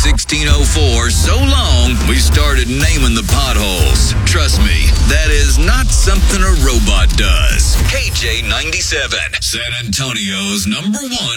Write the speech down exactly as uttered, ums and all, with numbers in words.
sixteen oh four so long, we started naming the potholes. Trust me, that is not something a robot does. K J ninety-seven, San Antonio's number one